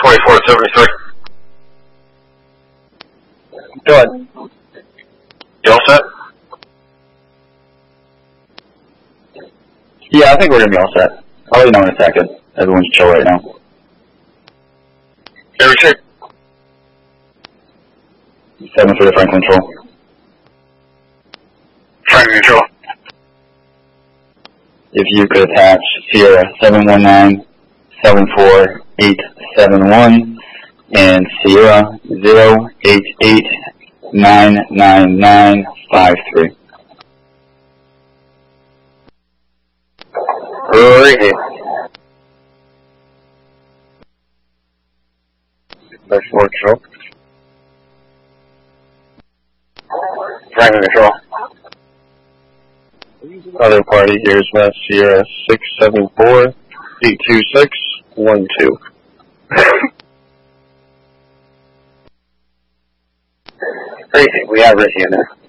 2473. Go ahead. You all set? Yeah, I think we're going to be all set. I'll let you know in a second. Everyone's chill right now. Every check. 7 for the Franklin Control. Franklin Control. If you could attach Sierra 719-74871 and Sierra 088-99953. Ricky. That's more control. Franklin Control. Other party, here's Mass Sierra 674-826-12. Ricky, we have Ricky in there.